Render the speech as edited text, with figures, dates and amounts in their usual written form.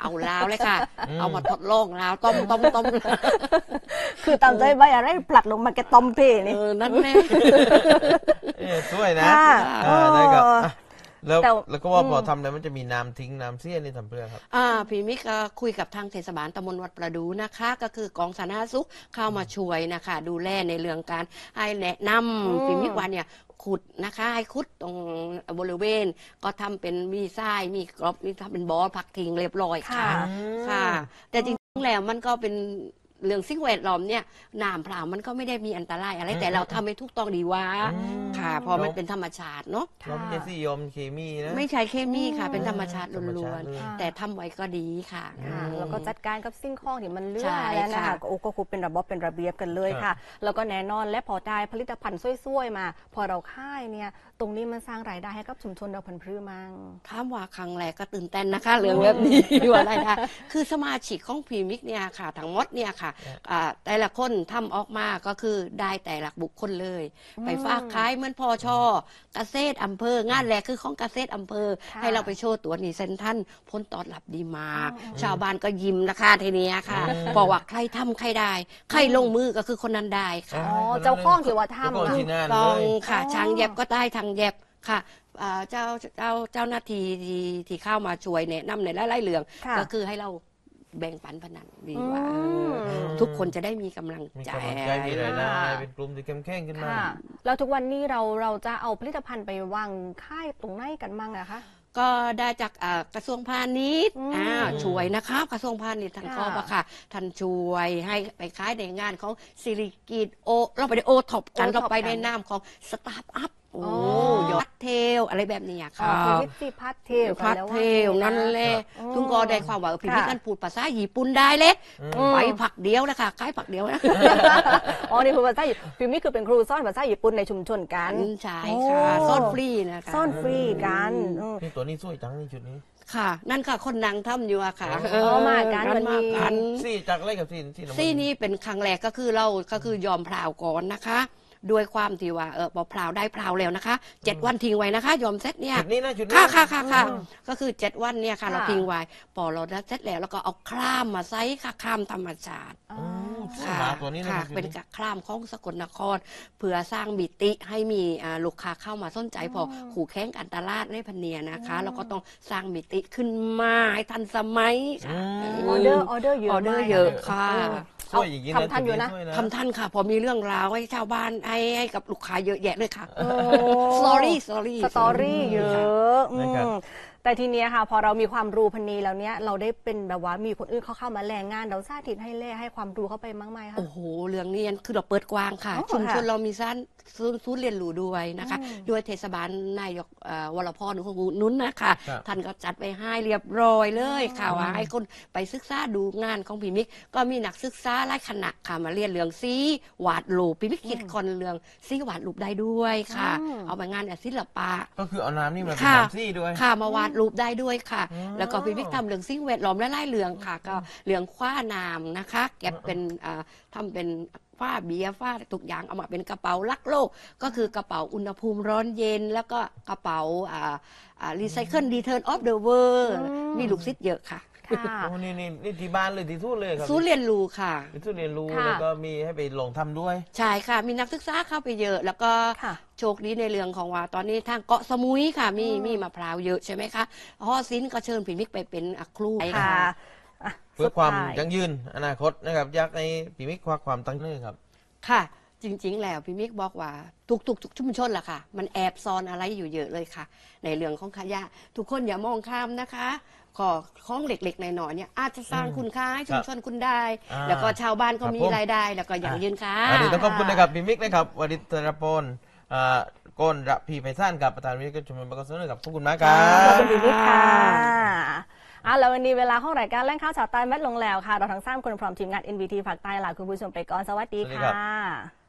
เอาลาวเลยค่ะเอามาทดลองลาวต้มคือตามใจใบอะไรผลักลงมาแกต้มเพนี่นั่นแหละช่วยนะได้ครับแล้วก็ว่าพอทำแล้วมันจะมีน้ำทิ้งน้ำเสี้ยนี่ทำเพื่อครับพี่มิกคุยกับทางเทศบาลตำบลวัดประดูนะคะก็คือกองสาธารณสุขเข้ามาช่วยนะคะดูแลในเรื่องการให้แนะนำพี่มิกวันเนี่ยขุดนะคะให้ขุดตรงบริเวณก็ทำเป็นมีทรายมีกรอบมีทำเป็นบ่อพักทิ้งเรียบร้อยค่ะแต่จริงๆแล้วมันก็เป็นเรื่องสิ่งแวดล้อมเนี่ยน้ำเปล่ามันก็ไม่ได้มีอันตรายอะไรแต่เราทำให้ถูกต้องดีว่าค่ะพอมันเป็นธรรมชาติเนาะเราไม่ใช่ซียมเคมีนะไม่ใช่เคมีค่ะเป็นธรรมชาติล้วนๆแต่ทำไว้ก็ดีค่ะแล้วก็จัดการกับสิ่งของที่มันเลื่อนแล้วนะคะก็คุเป็นระบบเป็นระเบียบกันเลยค่ะแล้วก็แน่นอนและพอได้ผลิตภัณฑ์ซ้วยๆมาพอเราค่ายเนี่ยตรงนี้มันสร้างรายได้ให้กับชุมชนเราพันธุ์พืชมั่งถ้าว่าครั้งแรกก็ตื่นเต้นนะคะเรื่องแบบนี้ว่าอะไรนะคือสมาชิกของพีมิกเนี่ยค่ะทั้งหมดเนี่ยค่ะแต่ละคนทำออกมาก็คือได้แต่ละบุคคลเลยไปฝากขายเหมือนพอชอเกษตรอำเภองานแรกคือของเกษตรอำเภอให้เราไปโชว์ตัวนี่เซนทันพ้นตอบรับดีมากชาวบ้านก็ยิ้มนะคะทีนี้ค่ะบอกว่าใครทำใครได้ใครลงมือก็คือคนนั้นได้ค่ะเจ้าข้องถือว่าทำต้องค่ะช้างเย็บก็ได้ทางเย็บค่ะเจ้าหน้าที่ที่เข้ามาช่วยแนะนำในไล่เรื่องก็คือให้เราแบ่งปันพนันดีกว่าทุกคนจะได้มีกำลังใจมีรายได้เป็นกลุ่มที่เข้มแข็งขึ้นมาแล้วทุกวันนี้เราจะเอาผลิตภัณฑ์ไปวางค่ายตรงไหนกันมั่งนะคะก็ได้จากกระทรวงพาณิชย์ช่วยนะคะกระทรวงพาณิชย์ท่านก็บอกค่ะท่านช่วยให้ไปขายในงานของสิริกิตเราไปได้โอท็อปกันเราไปในนามของสตาร์ทอัพยอดเทลอะไรแบบนี้ค่ะพิธีพัดเทลนั่นแหละทุกก็ได้ความว่าพี่กันพูดภาษาญี่ปุ่นได้เลยไปผักเดียวนะคะขายผักเดียวนะนี่คือภาษาพี่มิคือเป็นครูสอนภาษาญี่ปุ่นในชุมชนกันใช่ค่ะสอนฟรีนะคะสอนฟรีกันนี่ตัวนี้สวยจังในชุดนี้ค่ะนั่นค่ะคนนางทำอยู่อะค่ะมากันวันนี้ซี่จากอะไรกับซี่นี้เป็นครั้งแรกก็คือเราก็คือยอมพราวก่อนนะคะด้วยความที่ว่าพอพราวได้พราวแล้วนะคะ7 วันทิ้งไว้นะคะยอมเซตเนี่ยชุดนี้นะชุดนี้ค่ะก็คือ7 วันเนี่ยค่ะเราทิ้งไว้พอเราได้เซตแล้วก็เอาคร่ามมาใส่ค่ะคร่ามธรรมชาติค่ะตัวนี้ค่ะเป็นคร่ามของสกลนครเพื่อสร้างมิติให้มีลูกค้าเข้ามาสนใจพอขู่แข่งกันตลาดในพันเนียนะคะเราก็ต้องสร้างมิติขึ้นมาให้ทันสมัยค่ะออเดอร์เยอะค่ะทำทันอยู่นะทำทันค่ะพอมีเรื่องราวให้ชาวบ้านให้กับลูกค้าเยอะแยะเลยค่ะสตอรี่เยอะแต่ทีเนี้ยค่ะพอเรามีความรู้พันนี้แล้วเนี้ยเราได้เป็นแบบว่ามีคนอื่นเข้ามาแรงงานเราสาธิตให้ความรู้เข้าไปมั้งไหมคะโอ้โหเรื่องนี้คือเราเปิดกว้างค่ะชุมชนเรามีศูนย์เรียนรู้ด้วยนะคะด้วยเทศบาลนายกวรพนุ้นนะคะท่านก็จัดไปให้เรียบร้อยเลยค่ะว่าให้คนไปศึกษาดูงานของพี่มิกก็มีนักศึกษาหลายคณะค่ะมาเรียนเรื่องซีวาดรูปพี่มิกคิดคนเรื่องซีวาดรูปได้ด้วยค่ะเอาไปงานศิลปะก็คือเอาน้ำนี่มาทำซีด้วยค่ะมาวาดรูปได้ด้วยค่ะแล้วก็พี่มิกทำเรื่องสิ่งแวดล้อมและไล่เรื่องค่ะก็เรื่องคว้าน้ำนะคะเก็บเป็นทำเป็นฝ้าเบียร์ฝ้าทุกอย่างเอามาเป็นกระเป๋ารักโลกก็คือกระเป๋าอุณหภูมิร้อนเย็นแล้วก็กระเป๋ารีไซเคิลรีเทิร์นออฟเดอะเวิลด์มีลูกศิษย์เยอะค่ะนี่ที่บ้านเลยที่ทูตเลยครับศูนย์เรียนรู้ค่ะศูนย์เรียนรู้แล้วก็มีให้ไปลงทำด้วยใช่ค่ะมีนักศึกษาเข้าไปเยอะแล้วก็โชคดีในเรื่องของว่าตอนนี้ทางเกาะสมุยค่ะมีมะพร้าวเยอะใช่ไหมคะพ่อซินก็เชิญพี่มิกไปเป็นครูค่ะเพื่อความยั่งยืนอนาคตนะครับอยากให้พี่มิกคว้าความตั้งใจครับค่ะจริงๆแล้วพี่มิกบอกว่าทุกชุมชนแหละค่ะมันแอบซ่อนอะไรอยู่เยอะเลยค่ะในเรื่องของขยะทุกคนอย่ามองข้ามนะคะของเล็กๆหน่อยๆเนี่ยอาจจะสร้างคุณค่าให้ชุมชนคุณได้แล้วก็ชาวบ้านก็มีรายได้แล้วก็อย่างยืนค่ะวันนี้ต้องขอบคุณนะครับพี่มิกนะครับวริศรพลโกนระพีไพศาลกับประธานวิทยุชุมชนบางกอกเสนอกับขอบคุณมากครับขอบคุณพี่มิกค่ะแล้ววันนี้เวลาของรายการแล่งข่าวชาวใต้แมทลงแล้วค่ะเราทั้ง3 คนพร้อมทีมงาน NBT ภาคใต้ลาคุณผู้ชมไปก่อนสวัสดีค่ะ